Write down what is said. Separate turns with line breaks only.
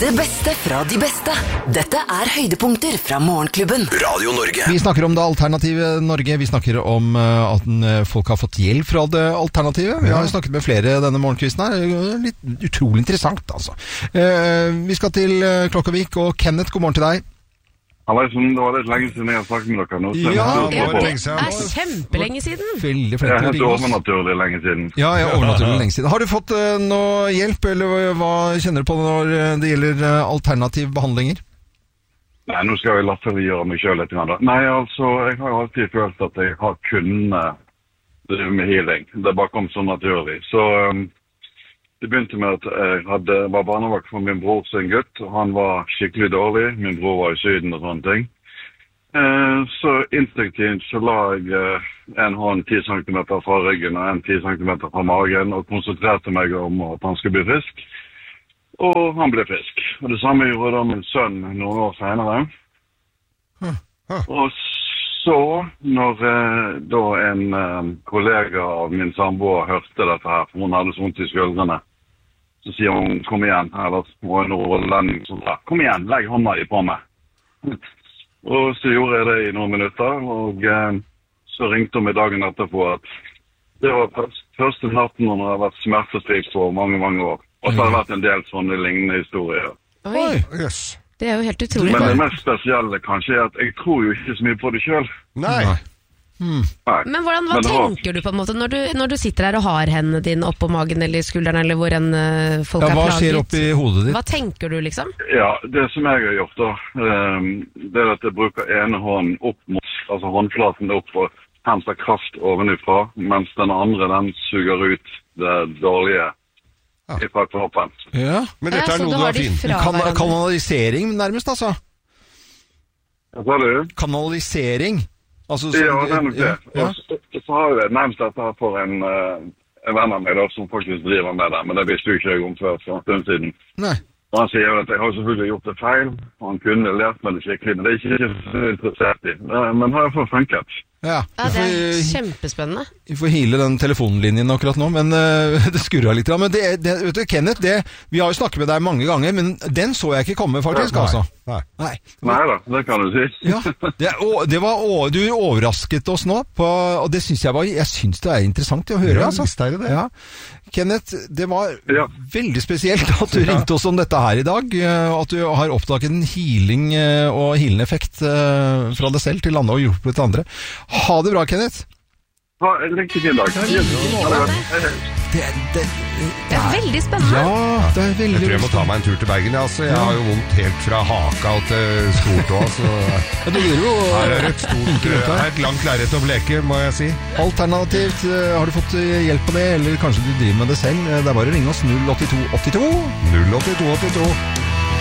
Det beste fra de beste. Dette høydepunkter fra Morgenklubben. Radio Norge.
Vi snakker om det alternative Norge. Vi snakker om at folk har fått hjelp fra det alternativet. Vi har snakket med flere denne morgenkvisten her. Litt utrolig interessant, altså. Vi skal til Klokkavik, og Kenneth, god morgen til deg.
Halløysen, det var litt lenge siden jeg har snakket med dere nå.
Ja,
det kjempelenge siden.
Veldig flink
Det
til å
helt
ringe oss.
overnaturlig lenge siden.
Ja, overnaturlig lenge siden. Har du fått noe hjelp, eller hva kjenner du på når det gjelder alternative behandlinger?
Nei, nå skal jeg latterliggjøre meg selv litt. Nei, altså, jeg har alltid følt at jeg har kunnet drive med healing. Det bare kom så naturlig. Så det begynte med at jeg var barnevakt for min bror sin gutt, og han var skikkelig dårlig. Min bror var i Syden og sånne ting. Så instinktivt så la jeg en hånd 10 cm fra ryggen og en 10 cm fra magen, og konsentrerte meg om at han skulle bli frisk. Og han ble frisk. Og det samme gjorde da min sønn noen år senere. Og så, når da en kollega av min samboer hørte dette her, for hun hadde sånt i skuldrene, så sier hun, kom igjen, eller kom igjen, legg hånda i på meg. Og så gjorde jeg det i noen minutter, og så ringte hun meg dagen etterpå at det var første natten hun har vært smertefri på mange, mange år. Og så har det vært en del sånne lignende historier.
Oi,
Yes.
det jo helt utrolig.
Men det mest spesielle kanskje at jeg tror jo ikke så mye på det selv.
Nei.
Men hva tenker du på en måte når du sitter der og har hendene dine oppå magen eller i skulderen eller hvor en folk
Ja,
er
hva
plaget?
skjer oppi hodet ditt?
Hva tenker du liksom?
Ja, det som jeg har gjort da, det at jeg bruker ene hånden opp mot, altså håndflaten opp og henter kraft ovenifra, mens den andre, den suger ut det dårlige fra kroppen.
Ja.
Men dette
så
noe
du
du
har
har
de
fint.
fra hverandre.
Kanalisering nærmest, altså.
Hva sa du?
Kanalisering. Altså,
Ja, det er nok det.
Ja.
Og så har jeg nevnt dette her for en venn av meg da, som faktisk driver med det, men det visste jo ikke jeg om før for en stund siden.
Nei.
Og han sier at jeg har selvfølgelig gjort det feil, og han kunne lært meg det skikkelig, men det er ikke så interessert i. Men har jeg fått funket?
Ja,
Ja, det er kjempespennende.
Vi får hile den telefonlinjen akkurat nå, men det skurrer litt. Men vet du, Kenneth, vi har jo snakket med deg mange ganger, men den så jeg ikke komme faktisk, altså.
Nei.
Nei da, det kan du si.
Ja, du overrasket oss nå, og det synes jeg synes det er interessant å høre,
Ja,
altså.
visst er det det.
Ja. Kenneth, det var
Ja.
veldig spesielt at du ringte oss om dette her i dag, at du har oppdaget en healing og healende effekt fra deg selv til andre og hjulpet til andre. Ha det bra, Kenneth.
Ha en riktig fin dag.
Det
Det er veldig spennende.
Ja, det er
Jeg
veldig...
tror jeg må ta meg en tur til Bergen. Altså. Jeg har jo vondt helt fra haka og til stortå. Så
Ja, det gjør jo
her er et langt lerret å bleke, må jeg si.
alternativt. Har du fått hjelp på det, eller kanskje du driver med det selv? Det er bare å ringe oss 08282.
08282.